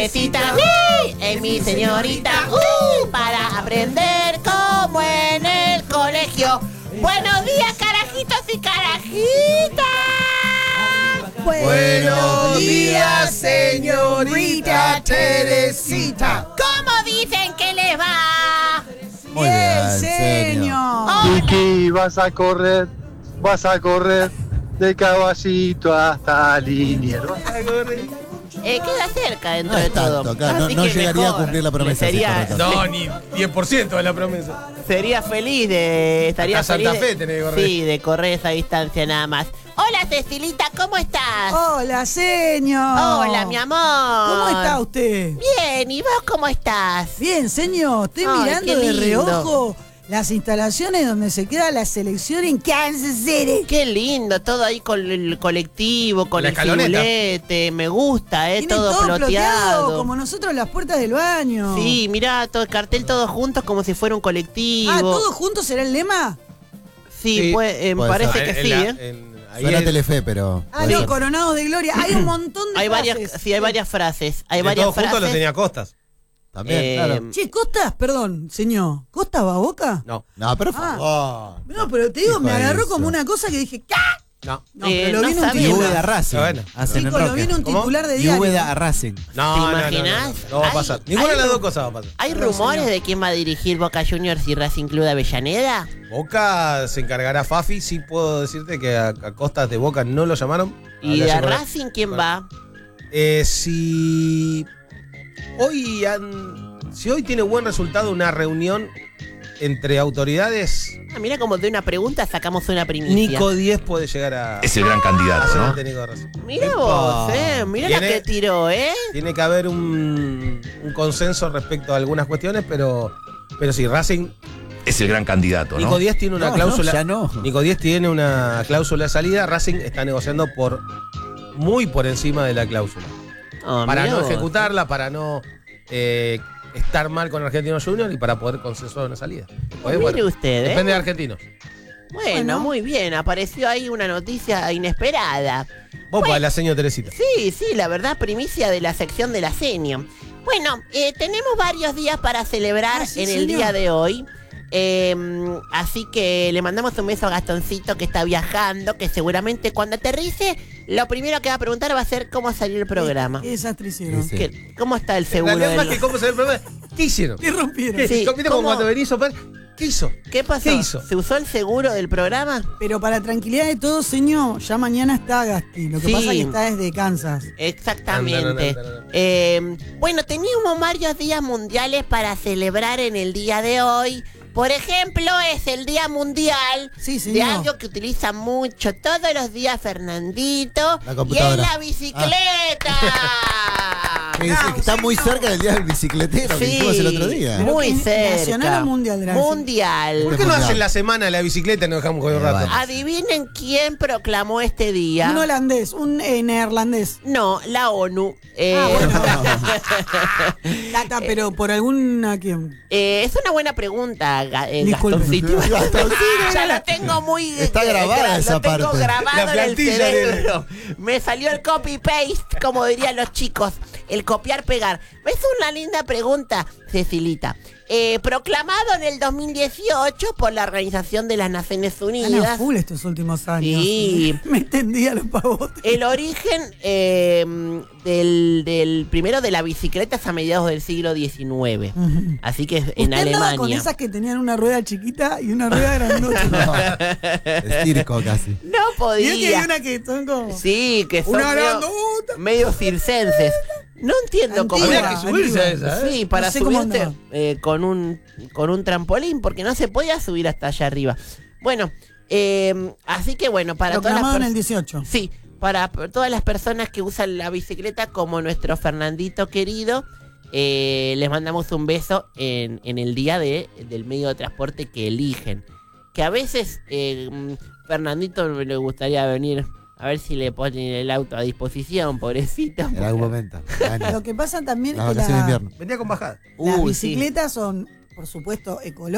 Teresita, es mi señorita, para aprender como en el colegio. Buenos días, carajitos y carajitas. Buenos días, señorita Teresita. ¿Cómo dicen que les va? Muy bien, señor. Vicky, vas a correr de Caballito hasta Liniers. Vas a correr. Queda cerca dentro No de es tanto, todo. acá, no Así que llegaría mejor. a cumplir la promesa. Sería, sí, correcto. No, ni 10% de la promesa. Sería feliz de... Estaría Hasta feliz Santa Fe de, tenés que correr. Sí, de correr esa distancia nada más. Hola, Cecilita, ¿cómo estás? Hola, señor. Hola, mi amor. ¿Cómo está usted? Bien, ¿y vos cómo estás? Bien, señor. Estoy Ay, mirando qué de lindo. reojo las instalaciones donde se queda la selección en Kansas City. Qué lindo, todo ahí con el colectivo, con La el escaloneta. filete. Me gusta, Tiene todo ploteado. como nosotros las puertas del baño. Sí, mirá, todo el cartel todos juntos como si fuera un colectivo. Ah, ¿todo junto será el lema? Sí, Sí, me puede parece ser. que sí, ¿eh? Suena Telefe, pero... Ah, puede no, ser. Coronados de Gloria. Hay un montón de Hay varias, frases. sí, hay varias frases. Hay De varias todos juntos frases. lo tenía Costas. También, claro. Che, ¿Costas? Perdón, señor. ¿Costas va a Boca? No, No, pero Ah. No, pero te digo, Hijo me de agarró eso. como una cosa que dije, ¿qué? no. No, pero lo no vi en un sabía. Y titular. Úbeda Racing. Bueno. Hacen en Chicos, lo Roque. vi en un ¿Cómo? titular de Y diario. Úbeda Racing. No, ¿Te no, imaginás? no va a Hay- pasar. Ninguna de las hay- dos cosas va a pasar. ¿Hay Perdón, rumores señor. de quién va a dirigir Boca Juniors y Racing Club de Avellaneda? Boca se encargará Fafi. Sí puedo decirte que a Costas de Boca no lo llamaron. ¿Y Hablé de ayer con él. Racing quién va? Si hoy tiene buen resultado una reunión entre autoridades, Ah, mira, como de una pregunta sacamos una primicia. Nico 10 puede llegar a Es el gran candidato, ser el ¿no? técnico de Racing. Mira Epa. vos, mira la Tiene- que tiró, Tiene que haber un consenso respecto a algunas cuestiones, pero sí, Racing. Es el gran candidato, ¿no? Nico 10 tiene una No, cláusula. no, ya no. Nico 10 tiene una cláusula de salida. Racing está negociando muy por encima de la cláusula. Oh, Para mirá no vos. ejecutarla, para no estar mal con Argentinos Juniors y para poder consensuar una salida. Después, Mire usted, depende de Argentinos. Bueno, muy bien, apareció ahí una noticia inesperada. Vos, para la señora Teresita. Sí, la verdad, primicia de la sección de la seño. Bueno, tenemos varios días para celebrar Ah, sí, en el señor. día de hoy. Así que le mandamos un beso a Gastoncito que está viajando, que seguramente cuando aterrice, lo primero que va a preguntar va a ser cómo salió el programa. Qué desastre hicieron. Sí, sí. ¿Cómo está el En seguro? realidad, más del- que cómo se ve el problema, ¿qué hicieron? ¿Qué rompieron? ¿Qué? Sí, ¿Viste como ¿cómo? cuando venís a operar? ¿Qué hizo? ¿Qué pasó? ¿Qué hizo? ¿Se usó el seguro del programa? Pero para tranquilidad de todos, señor, ya mañana está Gasti. Lo que Sí. pasa es que está desde Kansas. Exactamente. Anda, anda. Bueno, teníamos varios días mundiales para celebrar en el día de hoy. Por ejemplo, es el Día Mundial Sí, de señor. algo que utiliza mucho todos los días Fernandito. La Y es computadora. la bicicleta. Me dice que está muy cerca del día del bicicletero que Sí. hicimos el otro día. Pero Muy ¿qué? cerca. ¿Nacional o mundial, Draci? Mundial. ¿Por qué no hacen la semana de la bicicleta y nos dejamos con un rato? Vale. Adivinen quién proclamó este día. Un holandés, un neerlandés. No, la ONU. Tata, pero por alguna quién. Es una buena pregunta, Disculpe. Gastoncito. Gastoncito. Ya lo tengo muy... Está grabada esa lo tengo parte. grabado La en el plantilla, cerebro. Me salió el copy-paste, como dirían los chicos. El copiar-pegar. Es una linda pregunta, Cecilita. Proclamado en el 2018 por la Organización de las Naciones Están a Unidas. full estos últimos años. Sí. Me tendía los pavotes. El origen del primero de la bicicleta es a mediados del siglo XIX. Así que es en ¿Usted andaba Alemania. con esas que tenían una rueda chiquita y una rueda grandota? Es circo casi. No Y podía. es que hay una que son como... Sí, que son Una medio, grandota. medio circenses. No entiendo cómo... Antigua, Habría que subirse a antigua. esa, ¿eh? Sí, para No sé cómo subirte andaba. con un trampolín, porque no se podía subir hasta allá arriba. Bueno, así que bueno, para todas las Proclamado en el personas... 18. Sí, para todas las personas que usan la bicicleta, como nuestro Fernandito querido, les mandamos un beso en el día del medio de transporte que eligen. Que a veces Fernandito le gustaría venir a ver si le ponen el auto a disposición, pobrecito. En algún momento. Bueno, Lo que pasa también las es que vacaciones de invierno. Venía con bajada. las Uy, sí. bicicletas son, por supuesto, ecológicas.